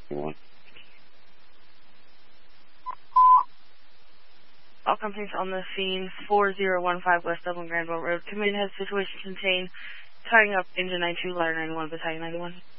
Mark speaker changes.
Speaker 1: One.
Speaker 2: All companies on the scene, 4015 West Dublin Granville Road. Command has situation contained, tying up engine 92, ladder 91, battalion 91.